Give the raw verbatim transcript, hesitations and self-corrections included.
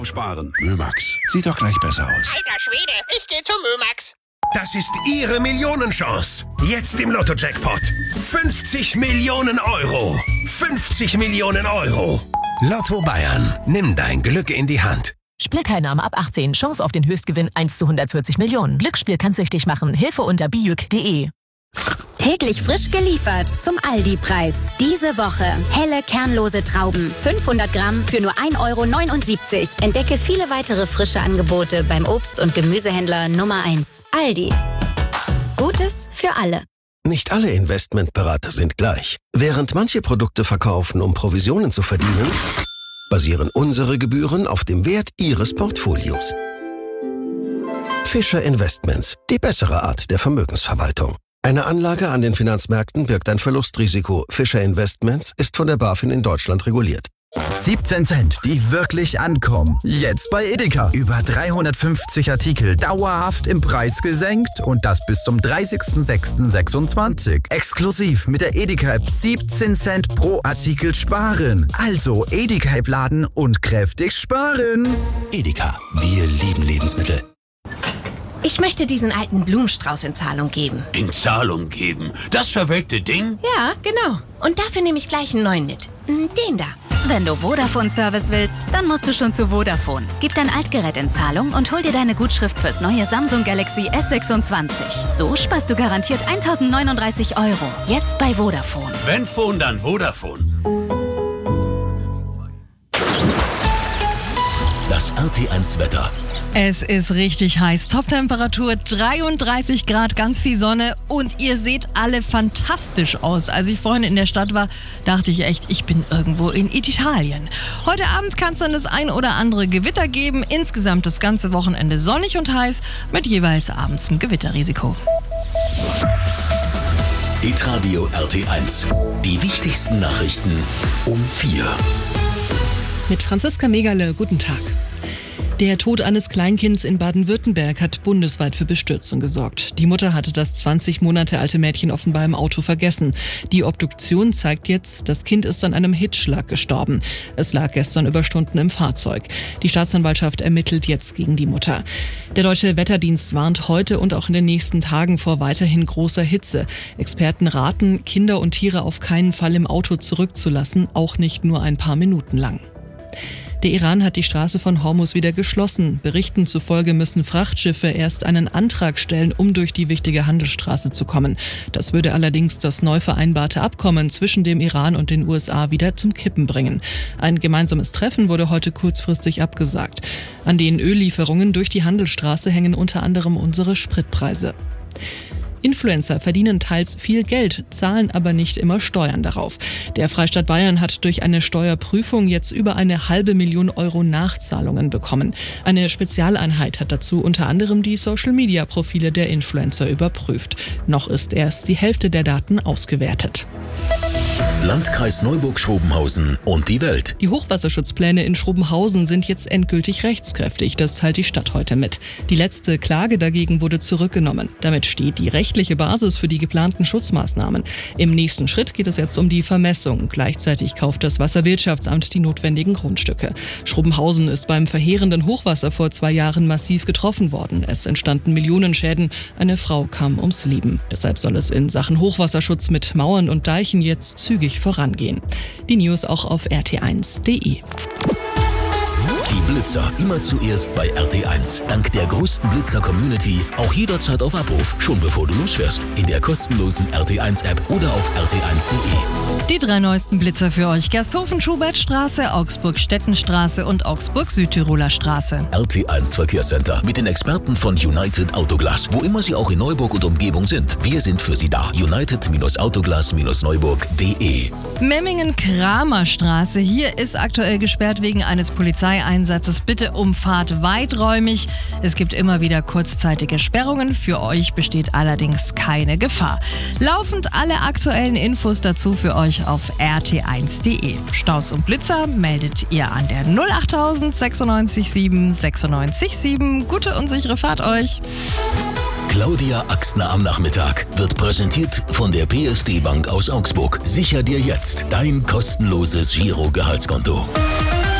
Sparen. Mömax. Sieht doch gleich besser aus. Alter Schwede, ich gehe zu Mömax. Das ist Ihre Millionenchance. Jetzt im Lotto-Jackpot. fünfzig Millionen Euro. fünfzig Millionen Euro. Lotto Bayern. Nimm dein Glück in die Hand. Spielteilnahme ab achtzehn. Chance auf den Höchstgewinn eins zu hundertvierzig Millionen. Glücksspiel kann süchtig machen. Hilfe unter bijuk punkt de. Täglich frisch geliefert zum Aldi-Preis. Diese Woche helle, kernlose Trauben. fünfhundert Gramm für nur ein Euro neunundsiebzig. Entdecke viele weitere frische Angebote beim Obst- und Gemüsehändler Nummer eins. Aldi. Gutes für alle. Nicht alle Investmentberater sind gleich. Während manche Produkte verkaufen, um Provisionen zu verdienen, basieren unsere Gebühren auf dem Wert Ihres Portfolios. Fischer Investments, die bessere Art der Vermögensverwaltung. Eine Anlage an den Finanzmärkten birgt ein Verlustrisiko. Fischer Investments ist von der BaFin in Deutschland reguliert. siebzehn Cent, die wirklich ankommen. Jetzt bei Edeka. Über dreihundertfünfzig Artikel dauerhaft im Preis gesenkt und das bis zum dreißigsten sechsten sechsundzwanzig. Exklusiv mit der Edeka-App siebzehn Cent pro Artikel sparen. Also Edeka-App laden und kräftig sparen. Edeka, wir lieben Lebensmittel. Ich möchte diesen alten Blumenstrauß in Zahlung geben. In Zahlung geben? Das verwelkte Ding? Ja, genau. Und dafür nehme ich gleich einen neuen mit. Den da. Wenn du Vodafone-Service willst, dann musst du schon zu Vodafone. Gib dein Altgerät in Zahlung und hol dir deine Gutschrift fürs neue Samsung Galaxy S sechsundzwanzig. So sparst du garantiert eintausendneununddreißig Euro. Jetzt bei Vodafone. Wenn Phone, dann Vodafone. Das R T eins Wetter. Es ist richtig heiß. Top-Temperatur dreiunddreißig Grad, ganz viel Sonne und ihr seht alle fantastisch aus. Als ich vorhin in der Stadt war, dachte ich echt, ich bin irgendwo in Italien. Heute Abend kann es dann das ein oder andere Gewitter geben. Insgesamt das ganze Wochenende sonnig und heiß mit jeweils abends einem Gewitterrisiko. Hitradio R T eins. Die wichtigsten Nachrichten um vier. Mit Franziska Megale, guten Tag. Der Tod eines Kleinkinds in Baden-Württemberg hat bundesweit für Bestürzung gesorgt. Die Mutter hatte das zwanzig Monate alte Mädchen offenbar im Auto vergessen. Die Obduktion zeigt jetzt, das Kind ist an einem Hitzschlag gestorben. Es lag gestern über Stunden im Fahrzeug. Die Staatsanwaltschaft ermittelt jetzt gegen die Mutter. Der Deutsche Wetterdienst warnt heute und auch in den nächsten Tagen vor weiterhin großer Hitze. Experten raten, Kinder und Tiere auf keinen Fall im Auto zurückzulassen, auch nicht nur ein paar Minuten lang. Der Iran hat die Straße von Hormuz wieder geschlossen. Berichten zufolge müssen Frachtschiffe erst einen Antrag stellen, um durch die wichtige Handelsstraße zu kommen. Das würde allerdings das neu vereinbarte Abkommen zwischen dem Iran und den U S A wieder zum Kippen bringen. Ein gemeinsames Treffen wurde heute kurzfristig abgesagt. An den Öllieferungen durch die Handelsstraße hängen unter anderem unsere Spritpreise. Influencer verdienen teils viel Geld, zahlen aber nicht immer Steuern darauf. Der Freistaat Bayern hat durch eine Steuerprüfung jetzt über eine halbe Million Euro Nachzahlungen bekommen. Eine Spezialeinheit hat dazu unter anderem die Social-Media-Profile der Influencer überprüft. Noch ist erst die Hälfte der Daten ausgewertet. Landkreis Neuburg-Schrobenhausen und die Welt. Die Hochwasserschutzpläne in Schrobenhausen sind jetzt endgültig rechtskräftig. Das teilt die Stadt heute mit. Die letzte Klage dagegen wurde zurückgenommen. Damit steht die rechtliche Basis für die geplanten Schutzmaßnahmen. Im nächsten Schritt geht es jetzt um die Vermessung. Gleichzeitig kauft das Wasserwirtschaftsamt die notwendigen Grundstücke. Schrobenhausen ist beim verheerenden Hochwasser vor zwei Jahren massiv getroffen worden. Es entstanden Millionenschäden. Eine Frau kam ums Leben. Deshalb soll es in Sachen Hochwasserschutz mit Mauern und Deichen jetzt zügig vorangehen. Die News auch auf r t eins punkt d e. Die Blitzer immer zuerst bei R T eins. Dank der größten Blitzer-Community auch jederzeit auf Abruf, schon bevor du losfährst. In der kostenlosen R T eins App oder auf r t eins punkt d e. Die drei neuesten Blitzer für euch: Gersthofen-Schubertstraße, Augsburg-Stettenstraße und Augsburg-Südtiroler Straße. R T eins Verkehrscenter mit den Experten von United Autoglas, wo immer sie auch in Neuburg und Umgebung sind. Wir sind für sie da. united Autoglas Neuburg punkt d e. Memmingen-Kramerstraße. Hier ist aktuell gesperrt wegen eines Polizeieinsatzes. Bitte umfahrt weiträumig. Es gibt immer wieder kurzzeitige Sperrungen. Für euch besteht allerdings keine Gefahr. Laufend alle aktuellen Infos dazu für euch auf r t eins punkt d e. Staus und Blitzer meldet ihr an der null achttausend sechsundneunzig sieben sechsundneunzig sieben. Gute und sichere Fahrt euch. Claudia Axtner am Nachmittag wird präsentiert von der P S D Bank aus Augsburg. Sicher dir jetzt dein kostenloses Giro-Gehaltskonto.